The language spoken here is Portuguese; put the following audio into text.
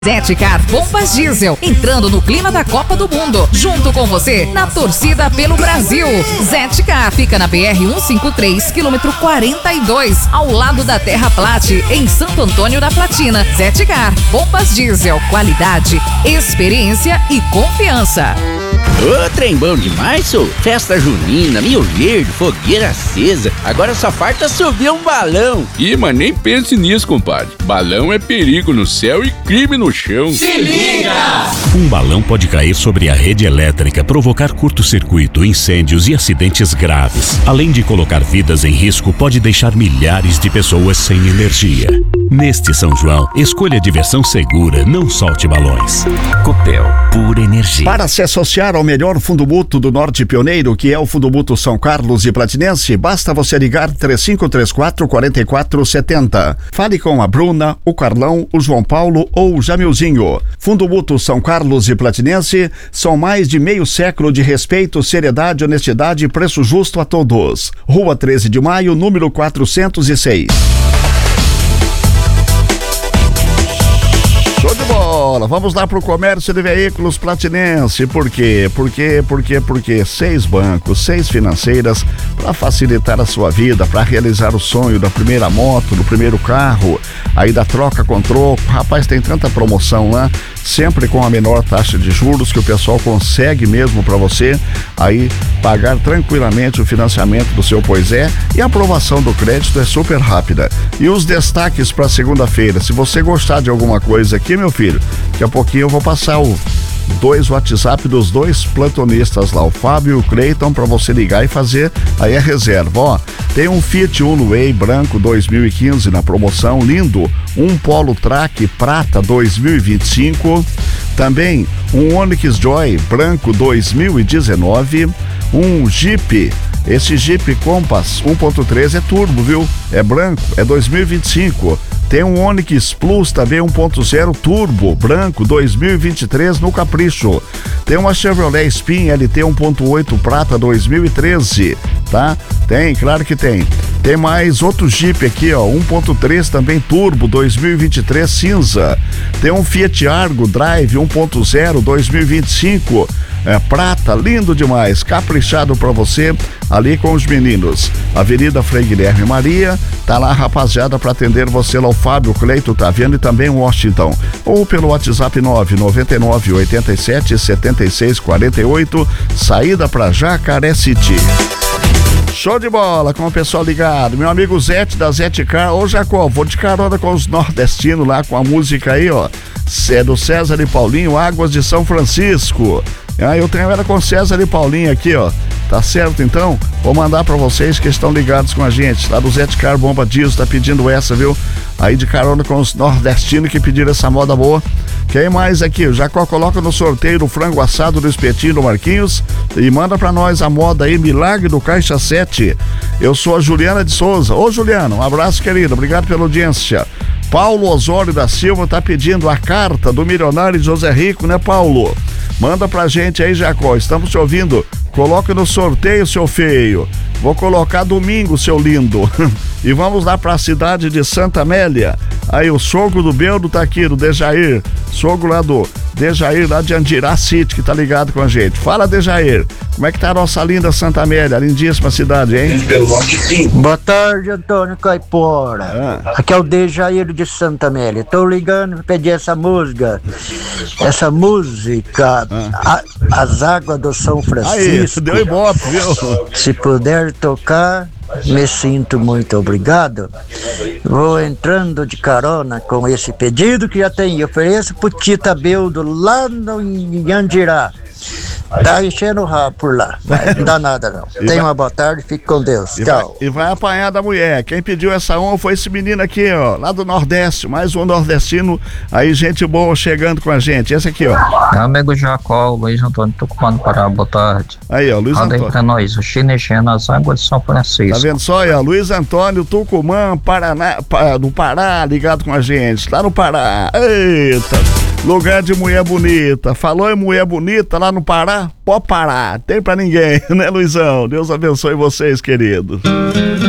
Zeticar Bombas Diesel, entrando no clima da Copa do Mundo, junto com você, na torcida pelo Brasil. Zeticar fica na BR-153, quilômetro 42, ao lado da Terra Plate, em Santo Antônio da Platina. Zeticar Bombas Diesel, qualidade, experiência e confiança. Ô, trem bom demais, sou. Festa junina, Rio Verde, fogueira acesa. Agora só falta subir um balão. Ih, mas nem pense nisso, compadre. Balão é perigo no céu e crime no chão. Se liga! Um balão pode cair sobre a rede elétrica, provocar curto-circuito, incêndios e acidentes graves. Além de colocar vidas em risco, pode deixar milhares de pessoas sem energia. Neste São João, escolha diversão segura, não solte balões. Copel, pura energia. Para se associar ao melhor fundo mútuo do Norte Pioneiro, que é o Fundo Mútuo São Carlos e Platinense, basta você ligar 3534-4470. Fale com a Bruna, o Carlão, o João Paulo ou o Jamilzinho. Fundo Mútuo São Carlos e Platinense são mais de meio século de respeito, seriedade, honestidade e preço justo a todos. Rua 13 de Maio, número 406. Show de bola! Vamos lá para o comércio de veículos Platinense. Por quê? Porque 6 bancos, 6 financeiras para facilitar a sua vida, para realizar o sonho da primeira moto, do primeiro carro, aí da troca com troco. Rapaz, tem tanta promoção lá, sempre com a menor taxa de juros que o pessoal consegue mesmo para você aí pagar tranquilamente o financiamento do seu Pois É, e a aprovação do crédito é super rápida. E os destaques para segunda-feira, se você gostar de alguma coisa aqui, meu filho, daqui a pouquinho eu vou passar o 2 WhatsApp dos 2 plantonistas lá, o Fábio e o Cleiton, para você ligar e fazer aí a reserva. Ó, tem um Fiat Uno Way branco 2015 na promoção, lindo, um Polo Track prata 2025, também um Onix Joy branco 2019, um Jeep, esse Jeep Compass 1.3 é turbo, viu? É branco, é 2025. Tem um Onix Plus também 1.0 turbo, branco, 2023 no Capricho. Tem uma Chevrolet Spin LT 1.8 prata 2013, tá? Tem, claro que tem. Tem mais outro Jeep aqui, ó, 1.3 também turbo, 2023 cinza. Tem um Fiat Argo Drive 1.0 2025, prata, lindo demais, caprichado pra você ali com os meninos. Avenida Frei Guilherme Maria, tá lá a rapaziada pra atender você lá, o Fábio, o Cleito, tá vendo, e também o Washington. Ou pelo WhatsApp 999 87 76 48, saída pra Jacaré City. Show de bola com o pessoal ligado. Meu amigo Zete da Zeticar. Ô Jacó, vou de carona com os nordestinos lá com a música aí, ó. É do César e Paulinho, Águas de São Francisco. Eu tenho ela com César e Paulinho aqui, ó. Tá certo, então? Vou mandar pra vocês que estão ligados com a gente. Lá do Zeticar Bomba Diesel, tá pedindo essa, viu? Aí de carona com os nordestinos que pediram essa moda boa. Quem mais aqui? O Jacó coloca no sorteio o frango assado do espetinho do Marquinhos e manda pra nós a moda aí, Milagre do Caixa 7. Eu sou a Juliana de Souza. Ô Juliana, um abraço, querido. Obrigado pela audiência. Paulo Osório da Silva tá pedindo a carta do milionário José Rico, né, Paulo? Manda pra gente aí, Jacó. Estamos te ouvindo. Coloca no sorteio, seu feio. Vou colocar domingo, seu lindo. E vamos lá pra cidade de Santa Amélia. Aí o sogro do Beldo tá aqui, do Dejair. Sogro lá do Dejair, lá de Andirá City, que tá ligado com a gente. Fala, Dejair. Como é que tá a nossa linda Santa Amélia? Lindíssima cidade, hein? Boa tarde, Antônio Caipora. Aqui é o Dejair de Santa Amélia. Tô ligando pra pedir essa música. Essa música, As Águas do São Francisco. Aí, deu ibope, viu? Se puder tocar, me sinto muito obrigado. Vou entrando de carona com esse pedido que já tem. Ofereço pro Tita Beldo lá no Andirá. Tá enchendo o rabo por lá. Não dá nada, não. Tenha uma boa tarde, fique com Deus. Tchau. E vai apanhar da mulher. Quem pediu essa honra foi esse menino aqui, ó, lá do Nordeste. Mais um nordestino. Aí, gente boa chegando com a gente. Esse aqui, ó. Meu amigo Jacó, Luiz Antônio Tucumano Pará, boa tarde. Aí, ó, Luiz Antônio. Antônio. Pra nós, o Chinechê nas Águas de São Francisco. Tá vendo só, ó, Luiz Antônio Tucumã, Paraná, do Pará, ligado com a gente. Lá no Pará. Eita. Lugar de mulher bonita. Falou em mulher bonita lá no Pará? Pode parar. Tem pra ninguém, né, Luizão? Deus abençoe vocês, querido.